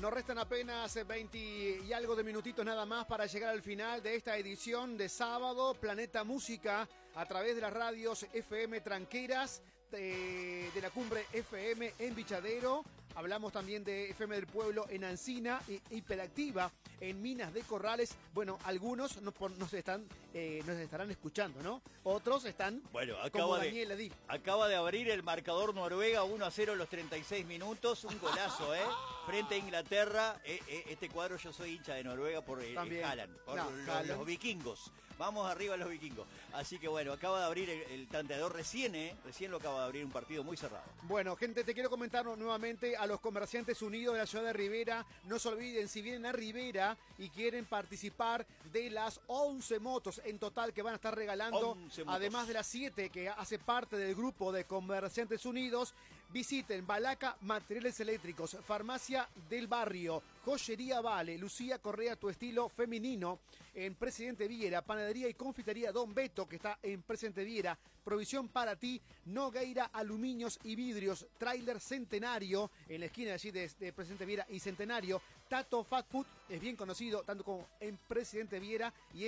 Nos restan apenas 20 y algo de minutitos nada más para llegar al final de esta edición de sábado, Planeta Música, a través de las radios FM Tranqueras, de la Cumbre FM en Bichadero. Hablamos también de FM del Pueblo en Ancina y Hiperactiva en Minas de Corrales. Bueno, algunos nos estarán escuchando, ¿no? Otros están, bueno, como Daniel Adib. Acaba de abrir el marcador Noruega 1-0 los 36 minutos. Un golazo, frente a Inglaterra. Este cuadro, yo soy hincha de Noruega por Haaland, por los vikingos. Vamos arriba los vikingos. Así que bueno, acaba de abrir el tanteador recién lo acaba de abrir, un partido muy cerrado. Bueno, gente, te quiero comentar nuevamente a los comerciantes unidos de la ciudad de Rivera. No se olviden, si vienen a Rivera y quieren participar de las 11 motos en total que van a estar regalando, además de las 7 que hace parte del grupo de Comerciantes Unidos, visiten Balaca Materiales Eléctricos, Farmacia del Barrio, Joyería Vale, Lucía Correa, tu estilo femenino, en Presidente Viera, Panadería y Confitería Don Beto, que está en Presidente Viera, Provisión para ti, Nogueira Aluminios y Vidrios, Trailer Centenario, en la esquina allí de Presidente Viera y Centenario, Tato Fast Food, es bien conocido tanto como en Presidente Viera y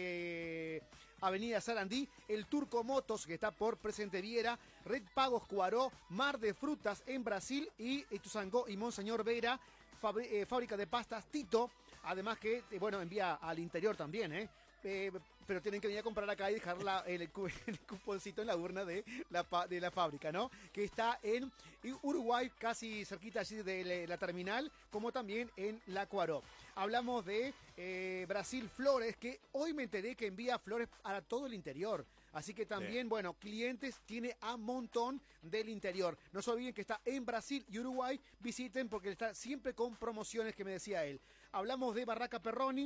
en Avenida Sarandí, el Turco Motos, que está por Presidente Viera, Red Pagos Cuaró, Mar de Frutas en Brasil y Ituzangó y Monseñor Vera, fábrica de pastas Tito, además que, envía al interior también, pero tienen que venir a comprar acá y dejar el cuponcito en la urna de la fábrica, ¿no? Que está en Uruguay, casi cerquita allí de la terminal, como también en La Cuaró. Hablamos de Brasil Flores, que hoy me enteré que envía flores para todo el interior. Así que también, clientes tiene a montón del interior. No se olviden que está en Brasil y Uruguay. Visiten porque está siempre con promociones que me decía él. Hablamos de Barraca Perroni,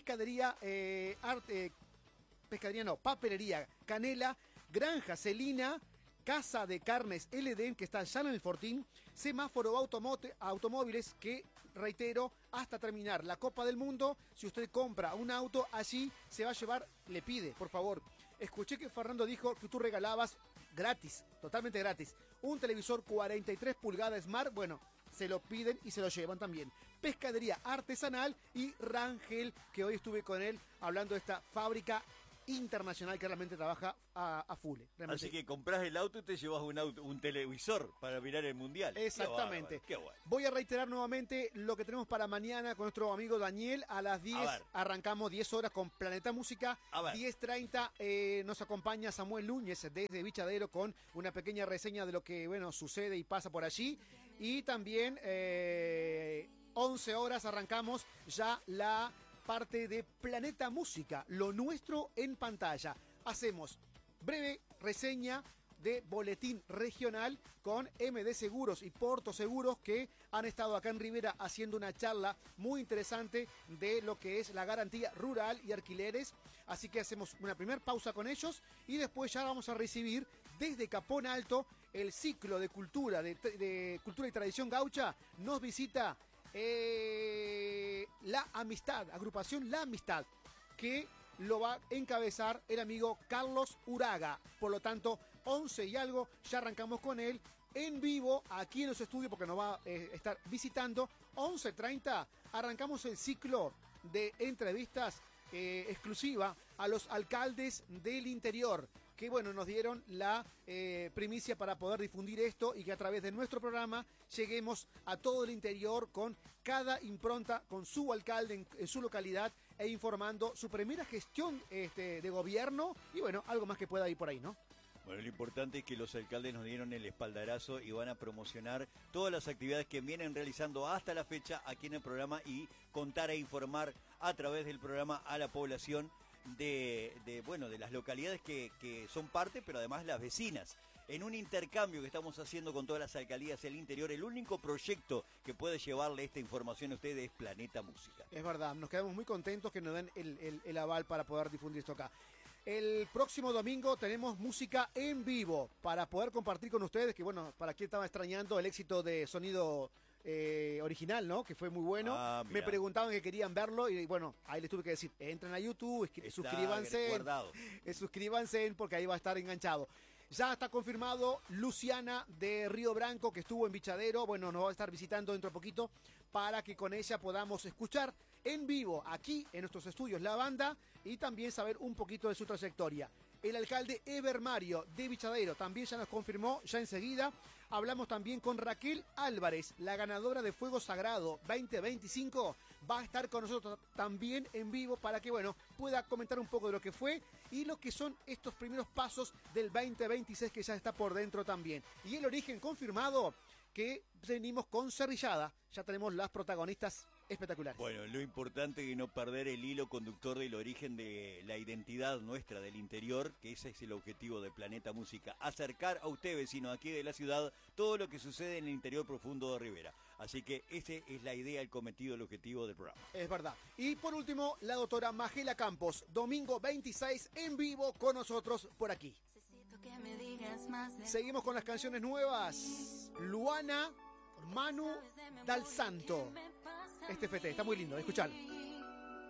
papelería Canela, Granja Celina, Casa de Carnes El Edén, que está allá en el Fortín, Semáforo Automóviles, que, reitero, hasta terminar la Copa del Mundo, si usted compra un auto, allí se va a llevar, le pide, por favor. Escuché que Fernando dijo que tú regalabas gratis, totalmente gratis, un televisor 43 pulgadas Smart, se lo piden y se lo llevan también. Pescadería artesanal y Rangel, que hoy estuve con él hablando de esta fábrica internacional que realmente trabaja a full. Realmente. Así que compras el auto y te llevas un televisor para mirar el mundial. Exactamente. Qué bueno. Voy a reiterar nuevamente lo que tenemos para mañana con nuestro amigo Daniel. A las 10 arrancamos 10 horas con Planeta Música. 10:30 nos acompaña Samuel Núñez desde Bichadero con una pequeña reseña de lo que sucede y pasa por allí. Y también 11 horas arrancamos ya la parte de Planeta Música, lo nuestro en pantalla. Hacemos breve reseña de boletín regional con MD Seguros y Porto Seguros, que han estado acá en Rivera haciendo una charla muy interesante de lo que es la garantía rural y alquileres. Así que hacemos una primera pausa con ellos y después ya vamos a recibir desde Capón Alto el ciclo de cultura, de cultura y tradición gaucha. Nos visita La Amistad, agrupación La Amistad, que lo va a encabezar el amigo Carlos Uraga. Por lo tanto, 11 y algo, ya arrancamos con él en vivo aquí en los estudios porque nos va a estar visitando. 11:30 arrancamos el ciclo de entrevistas exclusiva a los alcaldes del interior, que nos dieron la primicia para poder difundir esto y que a través de nuestro programa lleguemos a todo el interior con cada impronta, con su alcalde en su localidad e informando su primera gestión de gobierno y algo más que pueda ir por ahí, ¿no? Bueno, lo importante es que los alcaldes nos dieron el espaldarazo y van a promocionar todas las actividades que vienen realizando hasta la fecha aquí en el programa y contar e informar a través del programa a la población de las localidades que son parte, pero además las vecinas. En un intercambio que estamos haciendo con todas las alcaldías del interior, el único proyecto que puede llevarle esta información a ustedes es Planeta Música. Es verdad, nos quedamos muy contentos que nos den el aval para poder difundir esto acá. El próximo domingo tenemos música en vivo para poder compartir con ustedes, que para quien estaba extrañando el éxito de sonido original, ¿no? Que fue muy bueno. Me preguntaban que querían verlo y ahí les tuve que decir, entren a YouTube, suscríbanse porque ahí va a estar enganchado. Ya está confirmado Luciana de Río Branco, que estuvo en Bichadero. Bueno, nos va a estar visitando dentro de poquito para que con ella podamos escuchar en vivo aquí en nuestros estudios la banda y también saber un poquito de su trayectoria. El alcalde Eber Mario de Bichadero también ya nos confirmó, ya enseguida. Hablamos también con Raquel Álvarez, la ganadora de Fuego Sagrado 2025. Va a estar con nosotros también en vivo para que, bueno, pueda comentar un poco de lo que fue y lo que son estos primeros pasos del 2026 que ya está por dentro también. Y el origen confirmado que venimos con Cerrillada. Ya tenemos las protagonistas espectaculares. Bueno, lo importante es no perder el hilo conductor del origen de la identidad nuestra del interior, que ese es el objetivo de Planeta Música, acercar a usted, vecino aquí de la ciudad, todo lo que sucede en el interior profundo de Rivera. Así que esa es la idea, el cometido, el objetivo del programa. Es verdad. Y por último, la doctora Magela Campos, domingo 26 en vivo con nosotros por aquí. Seguimos con las canciones nuevas. Luana, Manu Dal Santo. Este FT está muy lindo, escuchar.